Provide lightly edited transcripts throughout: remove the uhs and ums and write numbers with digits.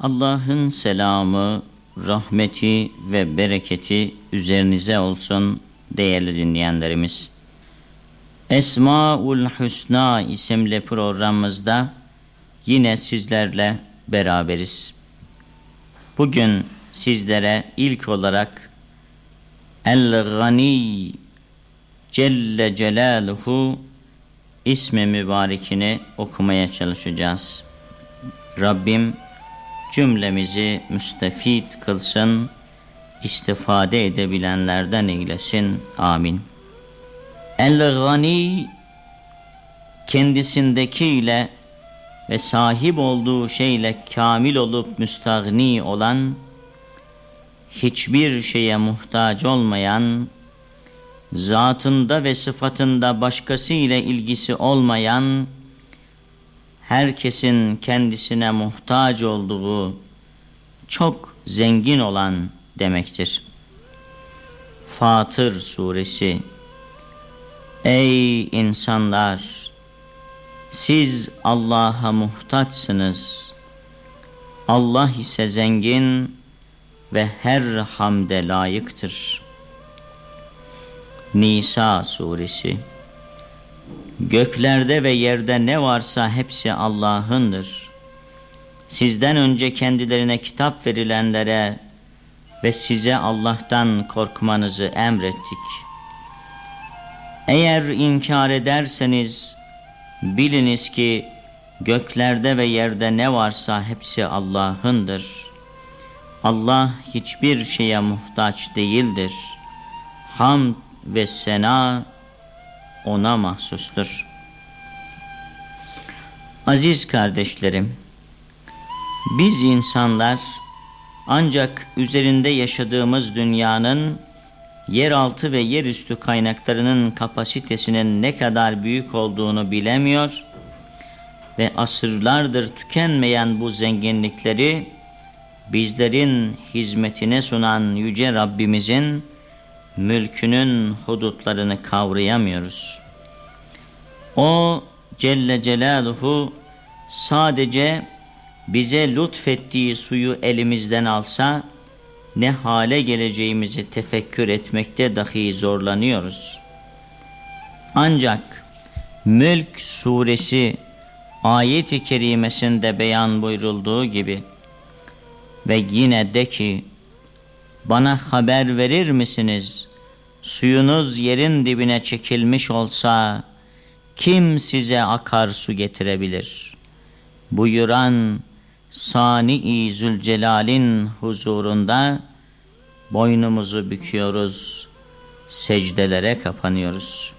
Allah'ın selamı, rahmeti ve bereketi üzerinize olsun değerli dinleyenlerimiz. Esmaül Hüsna isimli programımızda yine sizlerle beraberiz. Bugün sizlere ilk olarak El-Gani Celle Celaluhu ismi mübarekini okumaya çalışacağız. Rabbim cümlemizi müstefid kılsın, istifade edebilenlerden eylesin. Amin. El-Gani, kendisindekiyle ve sahip olduğu şeyle kamil olup müstagni olan, hiçbir şeye muhtaç olmayan, zatında ve sıfatında başkası ile ilgisi olmayan, herkesin kendisine muhtaç olduğu, çok zengin olan demektir. Fatır Suresi. Ey insanlar! Siz Allah'a muhtaçsınız. Allah ise zengin ve her hamde layıktır. Nisa Suresi. Göklerde ve yerde ne varsa hepsi Allah'ındır. Sizden önce kendilerine kitap verilenlere ve size Allah'tan korkmanızı emrettik. Eğer inkar ederseniz biliniz ki göklerde ve yerde ne varsa hepsi Allah'ındır. Allah hiçbir şeye muhtaç değildir. Hamd ve sena O'na mahsustur. Aziz kardeşlerim, biz insanlar ancak üzerinde yaşadığımız dünyanın yeraltı ve yerüstü kaynaklarının kapasitesinin ne kadar büyük olduğunu bilemiyor ve asırlardır tükenmeyen bu zenginlikleri bizlerin hizmetine sunan Yüce Rabbimizin mülkünün hudutlarını kavrayamıyoruz. O Celle Celaluhu sadece bize lütfettiği suyu elimizden alsa ne hale geleceğimizi tefekkür etmekte dahi zorlanıyoruz. Ancak Mülk Suresi ayet-i kerimesinde beyan buyurulduğu gibi ve yine de ki bana haber verir misiniz? Suyunuz yerin dibine çekilmiş olsa kim size akarsu getirebilir? Buyuran Sani-i Zülcelal'in huzurunda boynumuzu büküyoruz, secdelere kapanıyoruz.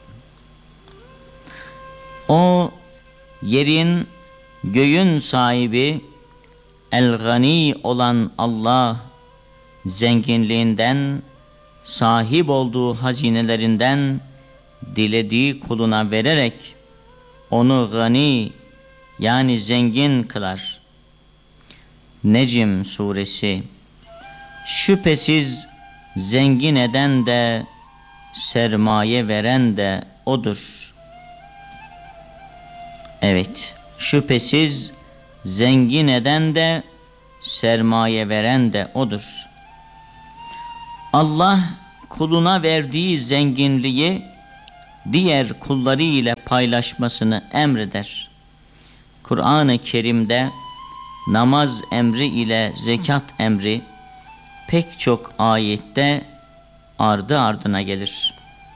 O yerin, göğün sahibi, El-Gani olan Allah, zenginliğinden, sahip olduğu hazinelerinden dilediği kuluna vererek onu gani yani zengin kılar. Necm Suresi. Şüphesiz zengin eden de sermaye veren de O'dur. Evet, şüphesiz zengin eden de sermaye veren de O'dur. Allah kuluna verdiği zenginliği diğer kulları ile paylaşmasını emreder. Kur'an-ı Kerim'de namaz emri ile zekat emri pek çok ayette ardı ardına gelir.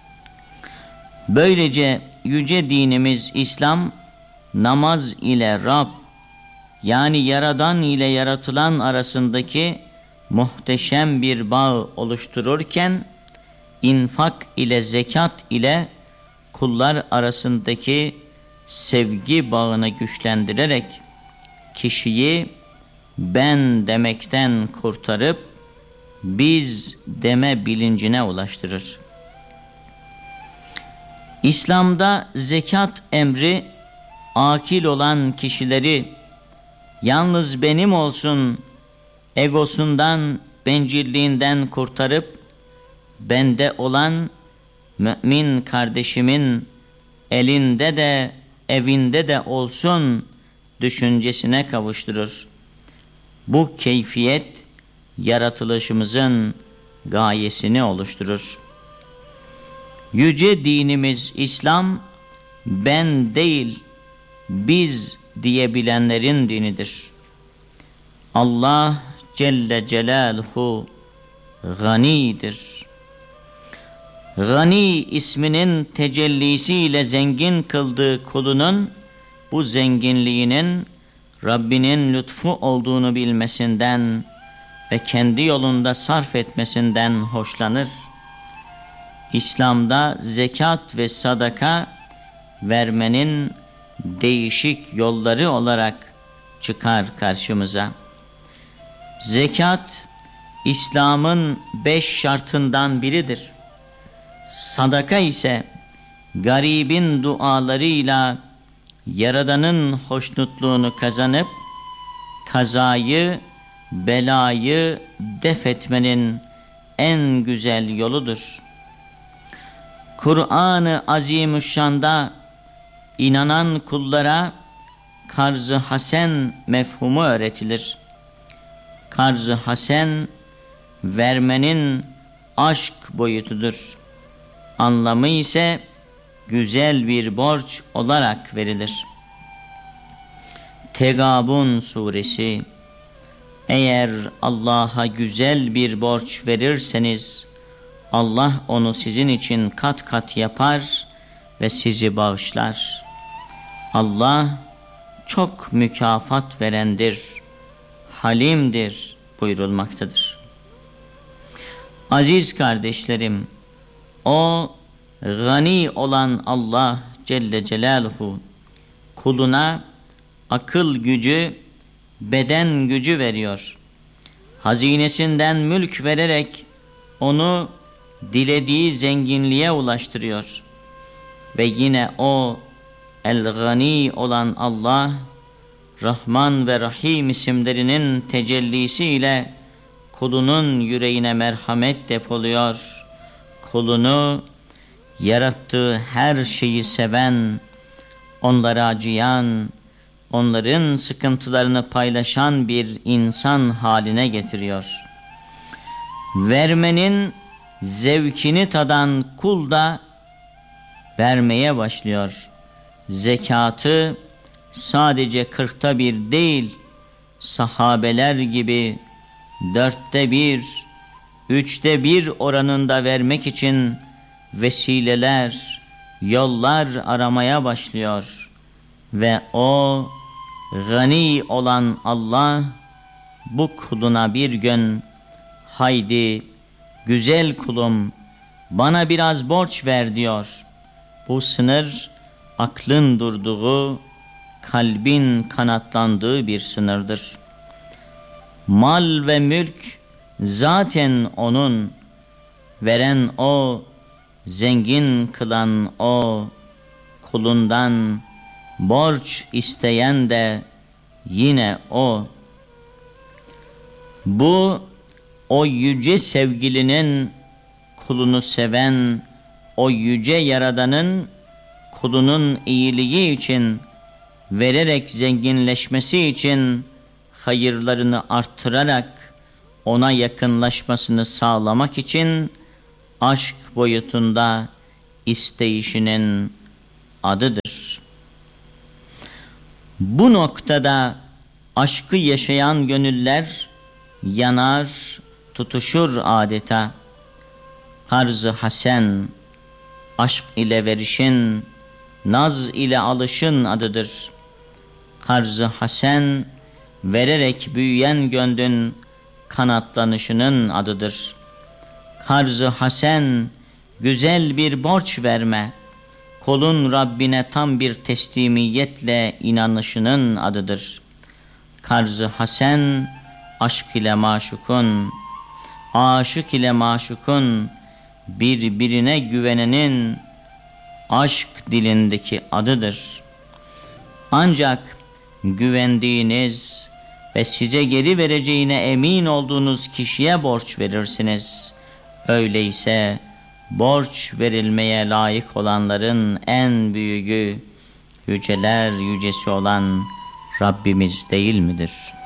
Böylece yüce dinimiz İslam, namaz ile Rab yani Yaradan ile yaratılan arasındaki muhteşem bir bağ oluştururken, infak ile zekat ile kullar arasındaki sevgi bağını güçlendirerek kişiyi ben demekten kurtarıp biz deme bilincine ulaştırır. İslam'da zekat emri akil olan kişileri yalnız benim olsun egosundan, bencilliğinden kurtarıp bende olan mümin kardeşimin elinde de evinde de olsun düşüncesine kavuşturur. Bu keyfiyet yaratılışımızın gayesini oluşturur. Yüce dinimiz İslam, ben değil biz diyebilenlerin dinidir. Allah Celle Celaluhu ganidir. Gani isminin tecellisiyle zengin kıldığı kulunun bu zenginliğinin Rabbinin lütfu olduğunu bilmesinden ve kendi yolunda sarf etmesinden hoşlanır. İslam'da zekat ve sadaka vermenin değişik yolları olarak çıkar karşımıza. Zekat, İslam'ın 5 şartından biridir. Sadaka ise garibin dualarıyla Yaradan'ın hoşnutluğunu kazanıp kazayı, belayı def etmenin en güzel yoludur. Kur'an-ı Azimüşşan'da inanan kullara karz-ı hasen mefhumu öğretilir. Karz-ı hasen, vermenin aşk boyutudur. Anlamı ise güzel bir borç olarak verilir. Tegabun suresi, eğer Allah'a güzel bir borç verirseniz, Allah onu sizin için kat kat yapar ve sizi bağışlar. Allah çok mükafat verendir, halimdir buyurulmaktadır. Aziz kardeşlerim, o gani olan Allah Celle Celaluhu kuluna akıl gücü, beden gücü veriyor. Hazinesinden mülk vererek onu dilediği zenginliğe ulaştırıyor. Ve yine o El-Gani olan Allah, Rahman ve Rahim isimlerinin tecellisiyle kulunun yüreğine merhamet depoluyor. Kulunu yarattığı her şeyi seven, onlara acıyan, onların sıkıntılarını paylaşan bir insan haline getiriyor. Vermenin zevkini tadan kul da vermeye başlıyor. Zekatı sadece 1/40 değil, sahabeler gibi 1/4, 1/3 oranında vermek için vesileler, yollar aramaya başlıyor. Ve o gani olan Allah bu kuluna bir gün, haydi güzel kulum bana biraz borç ver diyor. Bu sınır aklın durduğu, kalbin kanatlandığı bir sınırdır. Mal ve mülk zaten onun, veren o, zengin kılan o, kulundan borç isteyen de yine o. Bu o yüce sevgilinin kulunu seven, o yüce Yaradan'ın kulunun iyiliği için, vererek zenginleşmesi için hayırlarını arttırarak ona yakınlaşmasını sağlamak için aşk boyutunda isteyişinin adıdır. Bu noktada aşkı yaşayan gönüller yanar, tutuşur adeta. Karz-ı hasen, aşk ile verişin, naz ile alışın adıdır. Karz-ı hasen, vererek büyüyen gönlün kanatlanışının adıdır. Karz-ı hasen, güzel bir borç verme, kulun Rabbine tam bir teslimiyetle inanışının adıdır. Karz-ı hasen, aşk ile maşukun, aşık ile maşukun birbirine güvenenin aşk dilindeki adıdır. Ancak güvendiğiniz ve size geri vereceğine emin olduğunuz kişiye borç verirsiniz. Öyleyse borç verilmeye layık olanların en büyüğü, yüceler yücesi olan Rabbimiz değil midir?